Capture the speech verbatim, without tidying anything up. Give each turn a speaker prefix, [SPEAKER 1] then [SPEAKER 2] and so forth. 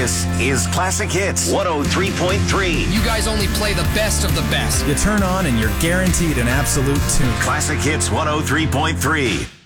[SPEAKER 1] This is Classic Hits one oh three point three.
[SPEAKER 2] You guys only play the best of the best.
[SPEAKER 3] You turn on and you're guaranteed an absolute tune.
[SPEAKER 1] Classic Hits one oh three point three.